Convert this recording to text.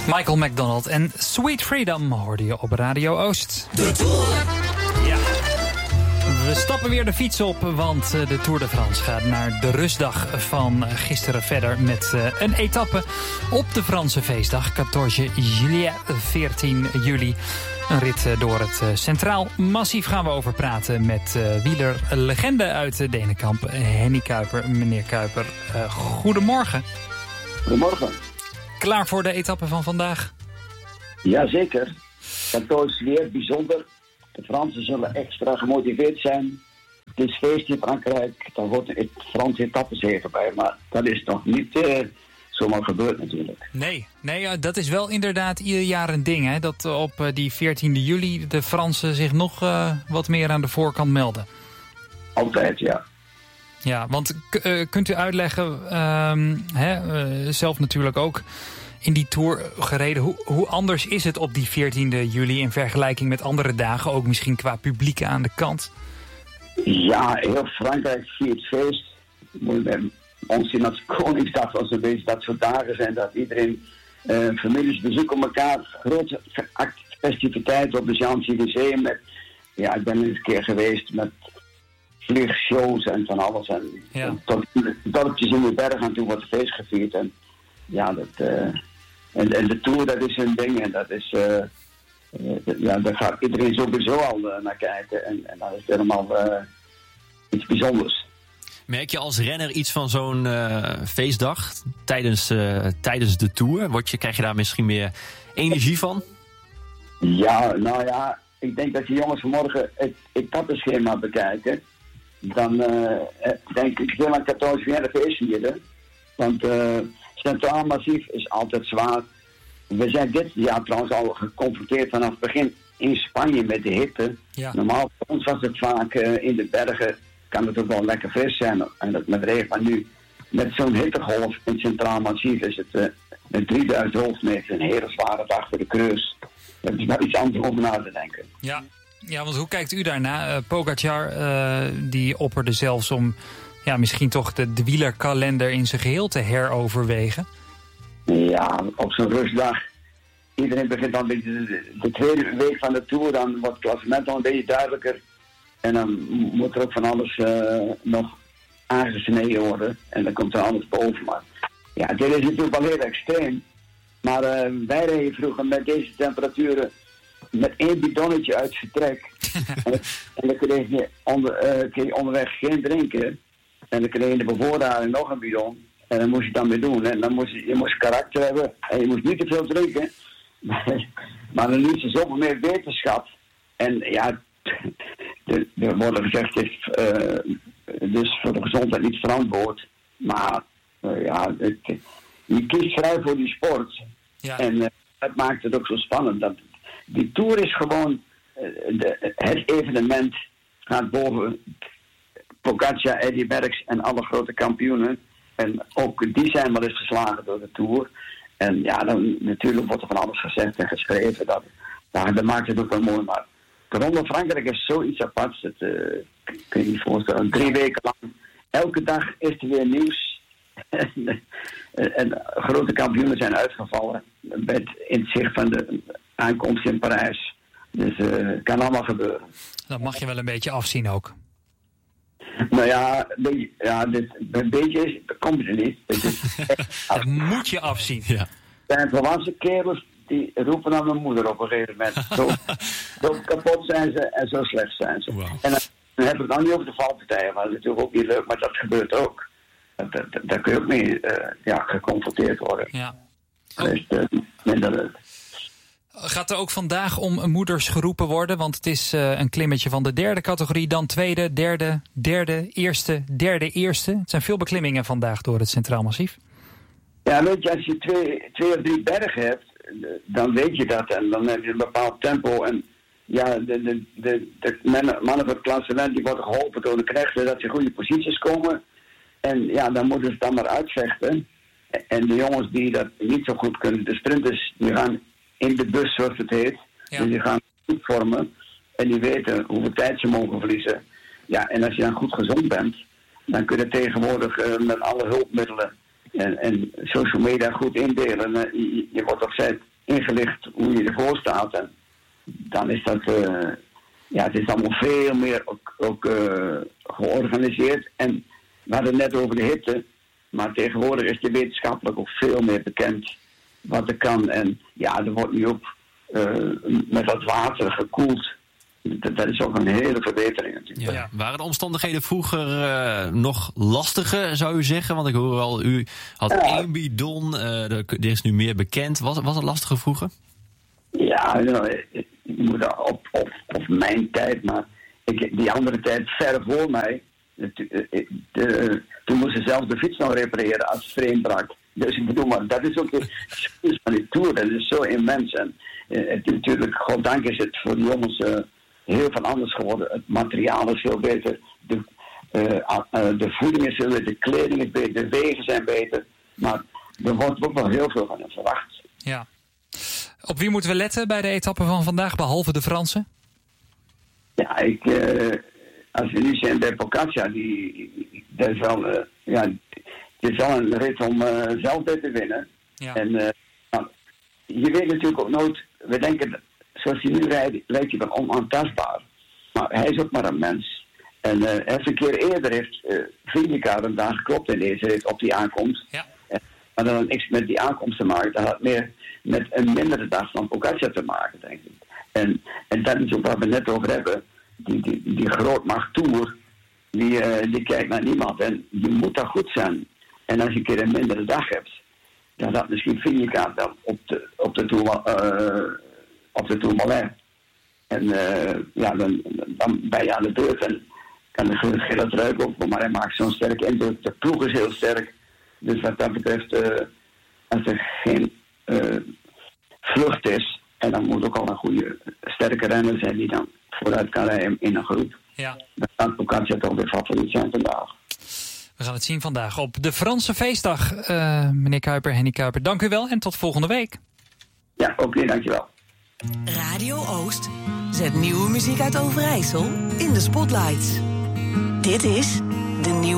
Michael McDonald en Sweet Freedom hoorde je op Radio Oost. De Tour. Ja. We stappen weer de fiets op, want de Tour de France gaat naar de rustdag van gisteren verder met een etappe op de Franse feestdag, 14 juillet, 14 juli. Een rit door het Centraal Massief gaan we over praten met wielerlegende uit Denenkamp, Henny Kuiper. Meneer Kuiper, goedemorgen. Goedemorgen. Klaar voor de etappe van vandaag? Jazeker. Dat is weer bijzonder. De Fransen zullen extra gemotiveerd zijn. Het is feest in Frankrijk. Dan wordt het Franse etappezege bij. Maar dat is nog niet zomaar gebeurd natuurlijk. Nee, dat is wel inderdaad ieder jaar een ding. Hè? Dat op die 14 juli de Fransen zich nog wat meer aan de voorkant melden. Altijd, ja. Ja, want kunt u uitleggen, zelf natuurlijk ook in die Tour gereden, hoe anders is het op die 14 juli in vergelijking met andere dagen, ook misschien qua publiek aan de kant? Ja, heel Frankrijk viert feest. Ons zien als Koningsdag als een beetje dat soort dagen zijn dat iedereen, families bezoeken elkaar, grote festiviteiten op de Champs-Élysées met, ja, ik ben eens een keer geweest met vliegshows en van alles. En tot dorpjes in de berg aan toe wordt feest gevierd. En ja, en de Tour, dat is een ding. En dat is, daar gaat iedereen sowieso al naar kijken. En dat is helemaal iets bijzonders. Merk je als renner iets van zo'n feestdag tijdens de Tour? Krijg je daar misschien meer energie van? Ja, nou ja, ik denk dat die jongens vanmorgen het etappeschema bekijken. Dan denk ik heel aan 14 juillet feest vieren. Want Centraal Massief is altijd zwaar. We zijn dit jaar trouwens al geconfronteerd vanaf het begin in Spanje met de hitte. Ja. Normaal voor ons was het vaak in de bergen, kan het ook wel lekker fris zijn. En dat met regen. Maar nu, met zo'n hittegolf in Centraal Massief is het met 3000 hoofdmeters een hele zware dag voor de creus. Dat is wel iets anders om na te denken. Ja, want hoe kijkt u daarna? Pogacar die opperde zelfs om misschien toch de wielerkalender in zijn geheel te heroverwegen. Ja, op zo'n rustdag. Iedereen begint dan een beetje de tweede week van de Tour. Dan wordt het klassement al een beetje duidelijker. En dan moet er ook van alles nog aangesneden worden. En dan komt er alles boven. Maar ja, dit is natuurlijk wel heel extreem. Maar wij reden vroeger met deze temperaturen met 1 bidonnetje uit vertrek. en dan kreeg je onderweg geen drinken. En dan kreeg je in de bevoorrading nog een bidon. En dan moest je dan weer doen. En dan je moest karakter hebben. En je moest niet te veel drinken. Maar dan liet ze zoveel meer wetenschap. En ja, er wordt gezegd, het is dus voor de gezondheid niet verantwoord. Maar je kiest vrij voor die sport. Ja. En dat maakt het ook zo spannend. Dat die Tour is gewoon het evenement gaat boven Pogacar, Eddy Merckx en alle grote kampioenen. En ook die zijn wel eens geslagen door de Tour. En ja, dan natuurlijk wordt er van alles gezegd en geschreven. Dat maakt het ook wel mooi. Maar de Ronde van Frankrijk is zoiets aparts. Dat kun je niet voorstellen. 3 weken lang. Elke dag is er weer nieuws. En grote kampioenen zijn uitgevallen. In het zicht van de aankomst in Parijs. Dus het kan allemaal gebeuren. Dat mag je wel een beetje afzien ook. Nou ja, een beetje komt het er niet. Dat moet je afzien. Ja. Er zijn volwassen kerels die roepen naar mijn moeder op een gegeven moment. Zo kapot zijn ze en zo slecht zijn ze. Wow. En dan heb ik het dan niet over de valpartijen. Maar dat is natuurlijk ook niet leuk, maar dat gebeurt ook. Daar kun je ook mee geconfronteerd worden. Ja. Dus minder leuk. Gaat er ook vandaag om moeders geroepen worden? Want het is een klimmetje van de 3e categorie, dan 2e, 3e, 1e, 3e. Het zijn veel beklimmingen vandaag door het Centraal Massief. Ja, weet je, als je 2 of 3 bergen hebt, dan weet je dat. En dan heb je een bepaald tempo. En ja, de mannen van het klassement die worden geholpen door de knechten dat ze in goede posities komen. En ja, dan moeten ze dan maar uitvechten. En de jongens die dat niet zo goed kunnen, de sprinters, die gaan in de bus, zoals het heet. Ja. Dus die gaan goed vormen. En die weten hoeveel tijd ze mogen verliezen. Ja, en als je dan goed gezond bent, dan kun je tegenwoordig met alle hulpmiddelen en social media goed indelen. Je wordt opzij ingelicht hoe je ervoor staat. En dan is dat, het is allemaal veel meer ook georganiseerd. En we hadden het net over de hitte, maar tegenwoordig is de wetenschappelijk ook veel meer bekend wat er kan. En ja, er wordt nu ook met dat water gekoeld. Dat is ook een hele verbetering natuurlijk. Ja. Waren de omstandigheden vroeger nog lastiger, zou u zeggen? Want ik hoor al, u had 1 bidon, er is nu meer bekend. Was het lastiger vroeger? Ja, je moet op mijn tijd, maar die andere tijd ver voor mij. Toen moest ze zelf de fiets nog repareren als het frame brak. Dus ik bedoel, maar dat is ook de succes van die Tour. Dat is zo immens. En natuurlijk, goddank is het voor de jongens heel van anders geworden. Het materiaal is veel beter. De voeding is veel beter. De kleding is beter. De wegen zijn beter. Maar er wordt ook wel heel veel van hen verwacht. Ja. Op wie moeten we letten bij de etappe van vandaag, behalve de Fransen? Ja, als we nu zijn bij Pogacar, dat is wel, het is wel een rit om zelf te winnen. Ja. En je weet natuurlijk ook nooit, we denken, zoals hij nu rijdt, lijkt hij wel onaantastbaar. Maar hij is ook maar een mens. En even een keer eerder heeft Vingegaard hem daar geklopt in deze rit op die aankomst. Ja. Maar dat had niks met die aankomst te maken. Dat had meer met een mindere dag van Pogacar te maken, denk ik. En dat is ook wat we net over hebben. Die grootmacht Tour, die kijkt naar niemand. En je moet daar goed zijn. En als je een keer een mindere dag hebt, dan had misschien Vingegaard dan op de Tourmalet. En dan ben je aan de beurt en kan de gele trui op. Maar hij maakt zo'n sterke indruk. De ploeg is heel sterk. Dus wat dat betreft, als er geen vlucht is, en dan moet ook al een goede, sterke renner zijn die dan vooruit kan rijden in een groep. Ja. Dan kan Pogacar toch weer favoriet zijn vandaag. We gaan het zien vandaag op de Franse feestdag. Meneer Kuiper, Henny Kuiper, dank u wel en tot volgende week. Ja, oké, dankjewel. Radio Oost zet nieuwe muziek uit Overijssel in de spotlights. Dit is de nieuwe